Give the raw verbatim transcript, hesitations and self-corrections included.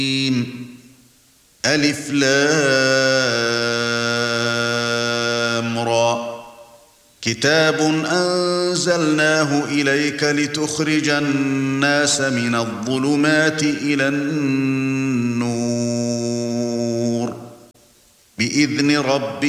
ألف لام را كتاب أنزلناه إليك لتخرج الناس من الظلمات إلى النور بإذن ربهم